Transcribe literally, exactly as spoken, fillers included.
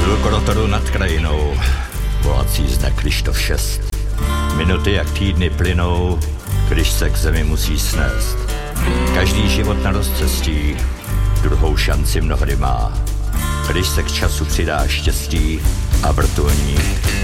Lukorotoru nad krajinou, volací zde Kryštof šest. Minuty jak týdny plynou, když se k zemi musí snést. Každý život na rozcestí druhou šanci mnohdy má. Když se k času přidá štěstí a vrtulník